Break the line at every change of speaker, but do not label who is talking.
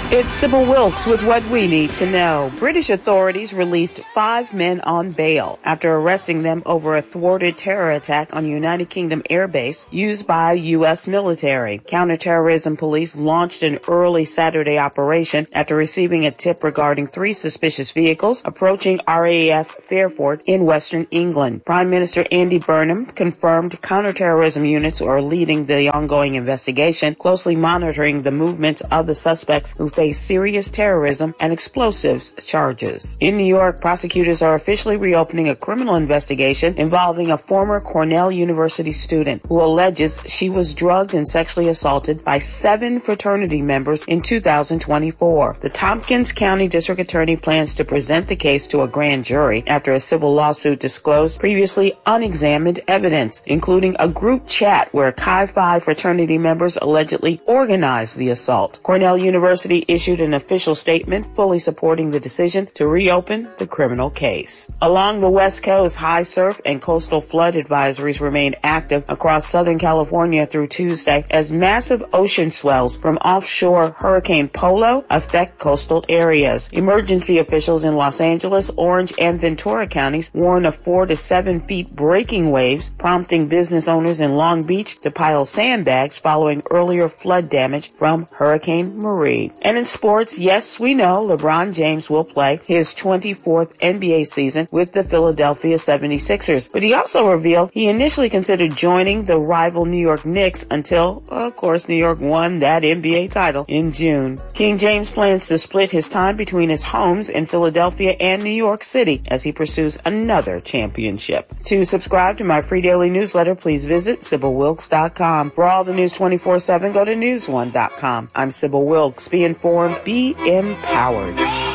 It's Sybil Wilkes with what we need to know. British authorities released 5 men on bail after arresting them over a thwarted terror attack on United Kingdom airbase used by U.S. military. Counterterrorism police launched an early Saturday operation after receiving a tip regarding 3 suspicious vehicles approaching RAF Fairford in western England. Prime Minister Andy Burnham confirmed counterterrorism units are leading the ongoing investigation, closely monitoring the movements of the suspects who face serious terrorism and explosives charges. In New York, prosecutors are officially reopening a criminal investigation involving a former Cornell University student who alleges she was drugged and sexually assaulted by 7 fraternity members in 2024. The Tompkins County District Attorney plans to present the case to a grand jury after a civil lawsuit disclosed previously unexamined evidence, including a group chat where Chi Phi fraternity members allegedly organized the assault. Cornell University issued an official statement fully supporting the decision to reopen the criminal case. Along the West Coast, high surf and coastal flood advisories remain active across Southern California through Tuesday as massive ocean swells from offshore Hurricane Polo affect coastal areas. Emergency officials in Los Angeles, Orange, and Ventura counties warn of 4 to 7 feet breaking waves, prompting business owners in Long Beach to pile sandbags following earlier flood damage from Hurricane Marie. And in sports, yes, we know LeBron James will play his 24th NBA season with the Philadelphia 76ers, but he also revealed he initially considered joining the rival New York Knicks until, of course, New York won that NBA title in June. King James plans to split his time between his homes in Philadelphia and New York City as he pursues another championship. To subscribe to my free daily newsletter, please visit SybilWilkes.com. For all the news 24/7, go to NewsOne.com. I'm Sybil Wilkes. Be informed, be empowered.